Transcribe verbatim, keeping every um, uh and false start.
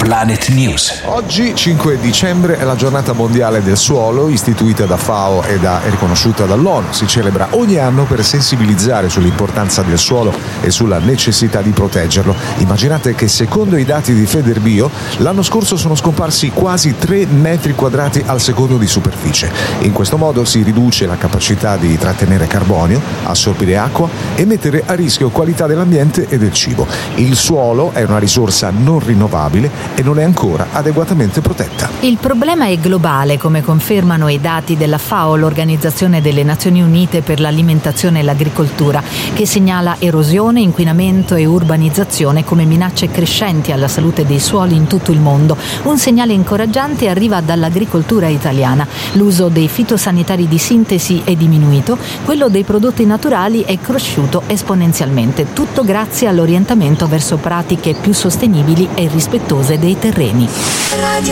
Planet News. Oggi, cinque dicembre, è la giornata mondiale del suolo, istituita da FAO e da, è riconosciuta dall'ONU. Si celebra ogni anno per sensibilizzare sull'importanza del suolo e sulla necessità di proteggerlo. Immaginate che secondo i dati di Federbio l'anno scorso sono scomparsi quasi tre metri quadrati al secondo di superficie. In questo modo si riduce la capacità di trattenere carbonio, assorbire acqua e mettere a rischio qualità dell'ambiente e del cibo. Il suolo è una risorsa non rinnovabile e non è ancora adeguatamente protetta. Il problema è globale, come confermano i dati della FAO, l'Organizzazione delle Nazioni Unite per l'Alimentazione e l'Agricoltura, che segnala erosione, inquinamento e urbanizzazione come minacce crescenti alla salute dei suoli in tutto il mondo. Un segnale incoraggiante arriva dall'agricoltura italiana. L'uso dei fitosanitari di sintesi è diminuito, quello dei prodotti naturali è cresciuto esponenzialmente, tutto grazie all'orientamento verso pratiche più sostenibili e rispettose dei terreni.